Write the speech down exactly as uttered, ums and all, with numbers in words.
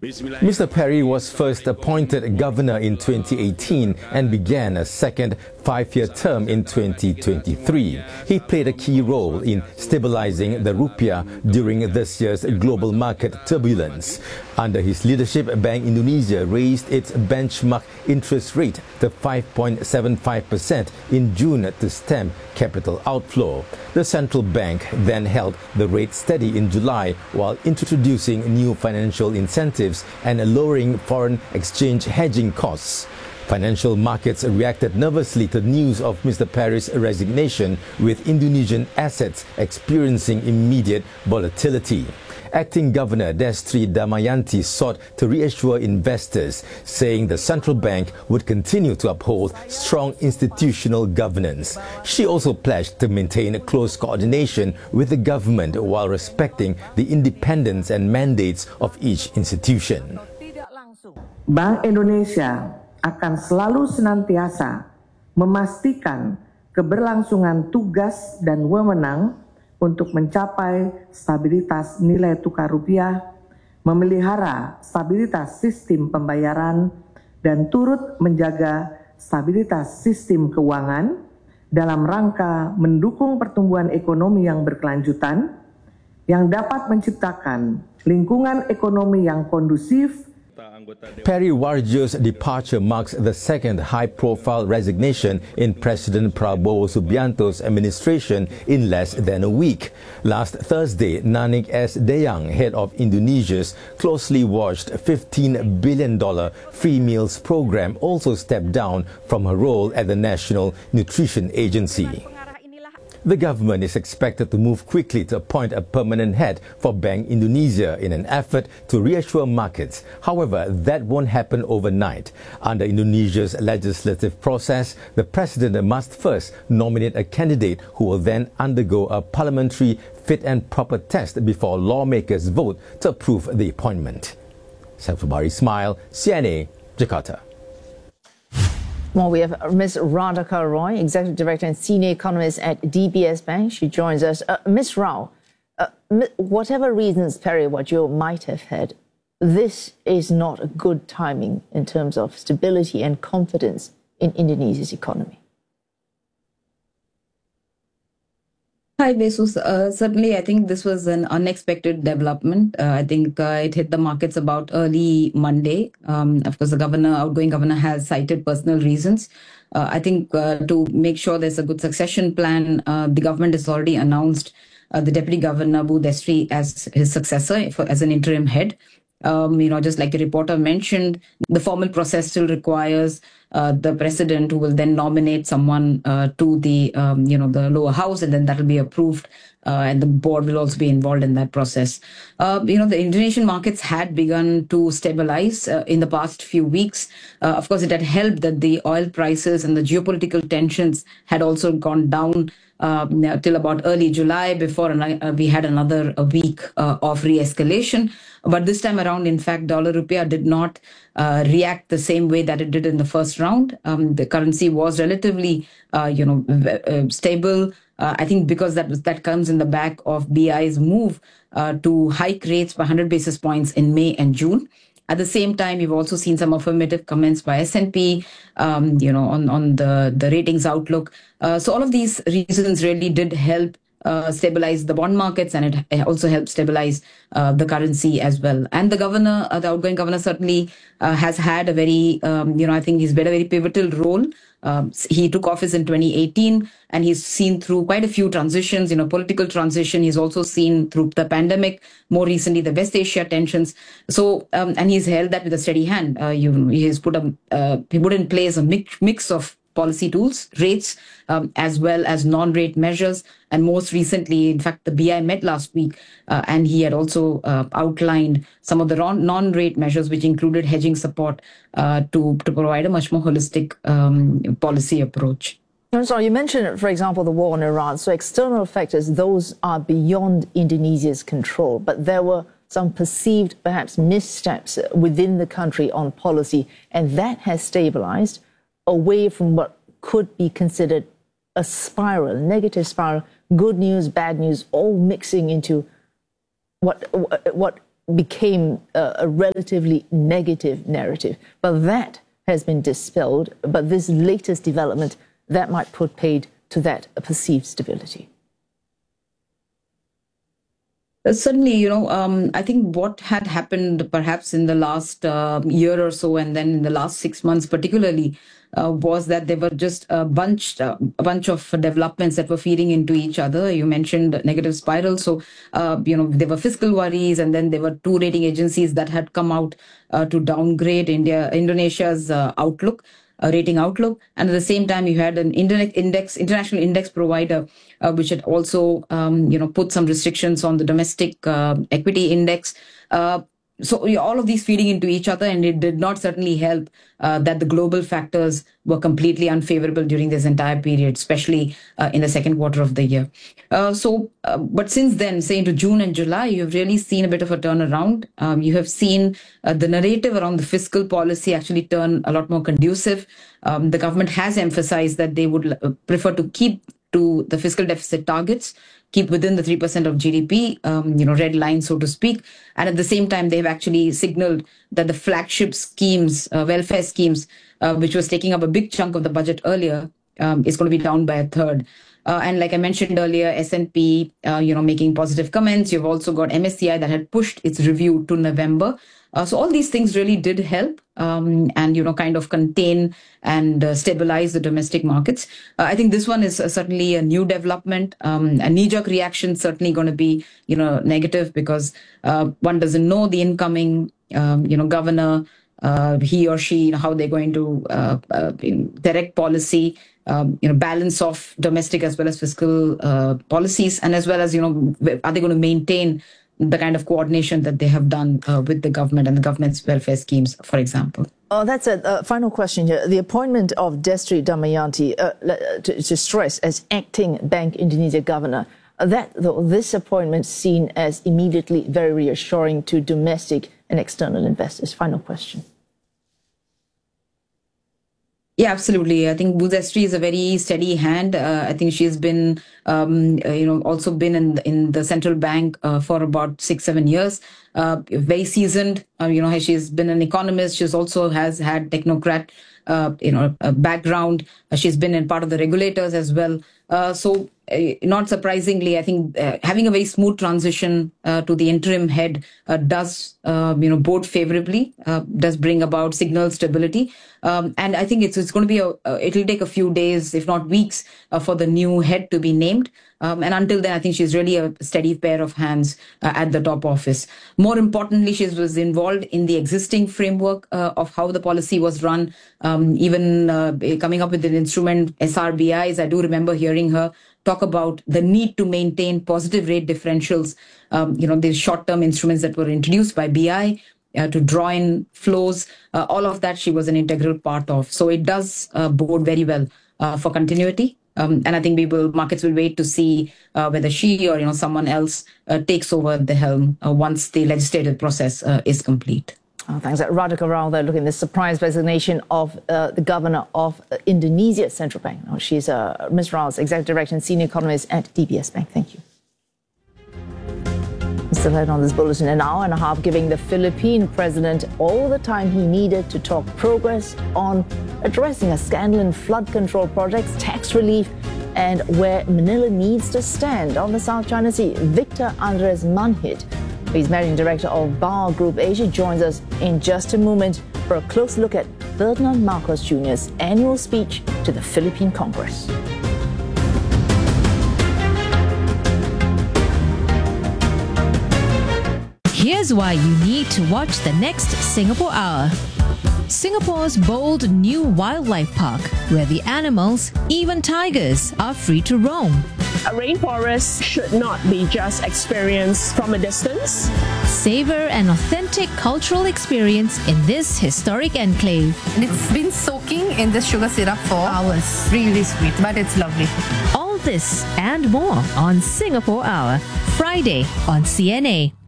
Mister Perry was first appointed governor in twenty eighteen and began a second five-year term in twenty twenty-three. He played a key role in stabilizing the rupiah during this year's global market turbulence. Under his leadership, Bank Indonesia raised its benchmark interest rate to five point seven five percent in June to stem capital outflow. The central bank then held the rate steady in July while introducing new financial incentives and lowering foreign exchange hedging costs. Financial markets reacted nervously to news of Mister Perry's resignation, with Indonesian assets experiencing immediate volatility. Acting Governor Destri Damayanti sought to reassure investors, saying the central bank would continue to uphold strong institutional governance. She also pledged to maintain close coordination with the government while respecting the independence and mandates of each institution. Bank Indonesia akan selalu senantiasa memastikan keberlangsungan tugas dan wewenang untuk mencapai stabilitas nilai tukar rupiah, memelihara stabilitas sistem pembayaran, dan turut menjaga stabilitas sistem keuangan dalam rangka mendukung pertumbuhan ekonomi yang berkelanjutan yang dapat menciptakan lingkungan ekonomi yang kondusif. Perry Warjo's departure marks the second high-profile resignation in President Prabowo Subianto's administration in less than a week. Last Thursday, Nanik S. Dayang, head of Indonesia's closely watched fifteen billion dollars free meals program, also stepped down from her role at the National Nutrition Agency. The government is expected to move quickly to appoint a permanent head for Bank Indonesia in an effort to reassure markets. However, that won't happen overnight. Under Indonesia's legislative process, the president must first nominate a candidate who will then undergo a parliamentary fit and proper test before lawmakers vote to approve the appointment. Saiful Ismail, C N A, Jakarta. Well, we have Miz Radhika Roy, Executive Director and Senior Economist at D B S Bank. She joins us. Uh, Miz Rao, uh, whatever reasons Perry Warjo might have had, this is not a good timing in terms of stability and confidence in Indonesia's economy. Hi, Jesus. Uh, certainly, I think this was an unexpected development. Uh, I think uh, it hit the markets about early Monday. Um, of course, the governor, outgoing governor, has cited personal reasons. Uh, I think uh, to make sure there's a good succession plan, uh, the government has already announced uh, the Deputy Governor, Bu Destri, as his successor, for, as an interim head. Um, you know, just like the reporter mentioned, the formal process still requires uh, the president, who will then nominate someone uh, to the, um, you know, the lower house, and then that will be approved, uh, and the board will also be involved in that process. Uh, you know, the Indonesian markets had begun to stabilize uh, in the past few weeks. Uh, of course, it had helped that the oil prices and the geopolitical tensions had also gone down Uh, till about early July, before uh, we had another a week uh, of re-escalation. But this time around, in fact, dollar rupiah did not uh, react the same way that it did in the first round. Um, the currency was relatively, uh, you know, uh, stable. Uh, I think because that was, that comes in the back of B I's move uh, to hike rates by one hundred basis points in May and June. At the same time, we've also seen some affirmative comments by S and P, um, you know, on, on the, the ratings outlook. Uh, so all of these reasons really did help uh, stabilize the bond markets, and it also helped stabilize uh, the currency as well. And the governor, uh, the outgoing governor, certainly uh, has had a very, um, you know, I think he's played a very pivotal role. Um, he took office in twenty eighteen, and he's seen through quite a few transitions, you know, political transition. He's also seen through the pandemic, more recently the West Asia tensions. So, um, and he's held that with a steady hand. Uh, you, he's put a, uh, he put in place a mix, mix of policy tools, rates, um, as well as non-rate measures. And most recently, in fact, the B I met last week, uh, and he had also uh, outlined some of the non-rate measures, which included hedging support uh, to, to provide a much more holistic um, policy approach. So you mentioned, for example, the war in Iran. So external factors, those are beyond Indonesia's control. But there were some perceived, perhaps, missteps within the country on policy, and that has stabilized away from what could be considered a spiral, a negative spiral, good news, bad news, all mixing into what what became a, a relatively negative narrative. But that has been dispelled. But this latest development, that might put paid to that perceived stability. Uh, certainly, you know, um, I think what had happened perhaps in the last uh, year or so, and then in the last six months particularly, uh, was that there were just a bunch, uh, a bunch of developments that were feeding into each other. You mentioned negative spiral. So, uh, you know, there were fiscal worries, and then there were two rating agencies that had come out uh, to downgrade India, Indonesia's uh, outlook. Uh, rating outlook, and at the same time you had an index international index provider uh, which had also um, you know put some restrictions on the domestic uh, equity index. Uh, so all of these feeding into each other, and it did not certainly help uh, that the global factors were completely unfavorable during this entire period, especially uh, in the second quarter of the year. Uh, so, uh, but since then, say into June and July, you've really seen a bit of a turnaround. Um, you have seen uh, the narrative around the fiscal policy actually turn a lot more conducive. Um, the government has emphasized that they would uh, prefer to keep to the fiscal deficit targets, keep within the three percent of G D P, um, you know, red line, so to speak. And at the same time, they've actually signaled that the flagship schemes, uh, welfare schemes, uh, which was taking up a big chunk of the budget earlier, um, is going to be down by a third. Uh, and like I mentioned earlier, S and P, uh, you know, making positive comments. You've also got M S C I that had pushed its review to November. Uh, so all these things really did help um, and, you know, kind of contain and uh, stabilize the domestic markets. Uh, I think this one is uh, certainly a new development. Um, a knee-jerk reaction certainly going to be, you know, negative because uh, one doesn't know the incoming, um, you know, governor, uh, he or she, you know, how they're going to uh, uh, direct policy, um, you know, balance of domestic as well as fiscal uh, policies, and as well as, you know, are they going to maintain the kind of coordination that they have done uh, with the government and the government's welfare schemes, for example. Oh, that's a uh, final question here. The appointment of Destri Damayanti uh, to, to stress as acting Bank Indonesia governor, uh, that though, this appointment seen as immediately very reassuring to domestic and external investors. Final question. Yeah, absolutely. I think Bu Destri is a very steady hand. Uh, I think she's been, um, uh, you know, also been in the, in the central bank uh, for about six, seven years. Uh, very seasoned. Uh, you know, she's been an economist. She's also has had technocrat, uh, you know, a background. Uh, she's been in part of the regulators as well. Uh, so, uh, not surprisingly, I think uh, having a very smooth transition uh, to the interim head uh, does, uh, you know, bode favorably. Uh, does bring about signal stability. Um, and I think it's it's going to be a uh, it'll take a few days, if not weeks, uh, for the new head to be named. Um, and until then, I think she's really a steady pair of hands uh, at the top office. More importantly, she was involved in the existing framework uh, of how the policy was run, um, even uh, coming up with an instrument, S R B Is. I do remember hearing her talk about the need to maintain positive rate differentials, um, you know, these short-term instruments that were introduced by B I uh, to draw in flows. Uh, all of that she was an integral part of. So it does uh, bode very well uh, for continuity. Um, and I think we will, markets will wait to see uh, whether she or, you know, someone else uh, takes over the helm uh, once the legislative process uh, is complete. Oh, thanks. Radhika Rao there looking at the surprise resignation of uh, the governor of uh, Indonesia Central Bank. Oh, she's uh, Miz Rao's executive director and senior economist at D B S Bank. Thank you. Still ahead on this bulletin, an hour and a half giving the Philippine president all the time he needed to talk progress on addressing a scandal in flood control projects, tax relief, and where Manila needs to stand on the South China Sea. Victor Andres Manhit, he's managing director of Bar Group Asia, joins us in just a moment for a close look at Ferdinand Marcos Junior's annual speech to the Philippine Congress. Here's why you need to watch the next Singapore Hour. Singapore's bold new wildlife park, where the animals, even tigers, are free to roam. A rainforest should not be just experienced from a distance. Savor an authentic cultural experience in this historic enclave. And it's been soaking in the sugar syrup for hours. Really sweet, but it's lovely. All this and more on Singapore Hour, Friday on C N A.